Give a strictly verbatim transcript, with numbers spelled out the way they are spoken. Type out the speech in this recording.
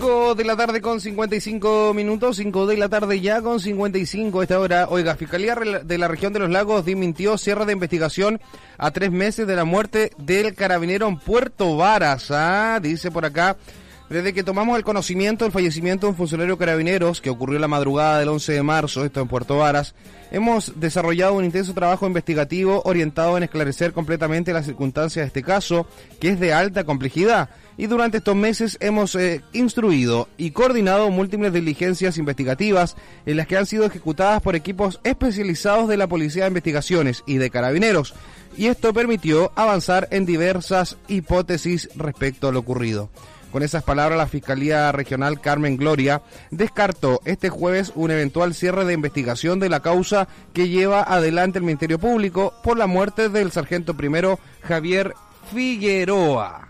cinco de la tarde con cincuenta y cinco minutos, cinco de la tarde ya con cincuenta y cinco a esta hora. Oiga, Fiscalía de la Región de los Lagos desmintió cierre de investigación a tres meses de la muerte del carabinero en Puerto Varas. Ah, dice por acá, desde que tomamos el conocimiento del fallecimiento de un funcionario de carabineros que ocurrió la madrugada del once de marzo, esto en Puerto Varas, hemos desarrollado un intenso trabajo investigativo orientado en esclarecer completamente las circunstancias de este caso, que es de alta complejidad. Y durante estos meses hemos eh, instruido y coordinado múltiples diligencias investigativas en las que han sido ejecutadas por equipos especializados de la Policía de Investigaciones y de Carabineros. Y esto permitió avanzar en diversas hipótesis respecto a lo ocurrido. Con esas palabras, la Fiscalía Regional Carmen Gloria descartó este jueves un eventual cierre de investigación de la causa que lleva adelante el Ministerio Público por la muerte del sargento primero Javier Figueroa.